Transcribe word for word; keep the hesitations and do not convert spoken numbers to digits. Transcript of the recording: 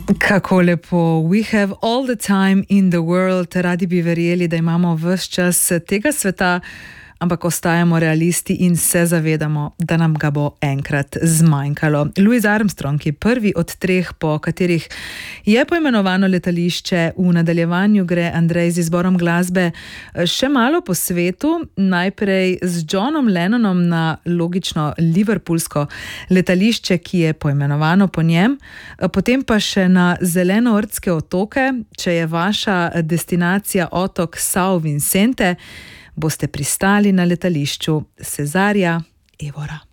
Kako lepo. We have all the time in the world. Radi bi verjeli, da imamo ves čas tega sveta, ampak ostajamo realisti in se zavedamo, da nam ga bo enkrat zmanjkalo. Louis Armstrong je prvi od treh, po katerih je poimenovano letališče. V nadaljevanju gre Andrej z izborom glasbe še malo po svetu. Najprej z Johnom Lennonom na logično liverpoolsko letališče, ki je poimenovano po njem. Potem pa še na Zelenoortske otoke. Če je vaša destinacija otok São Vicente, boste pristali na letališču Cesarja Évora.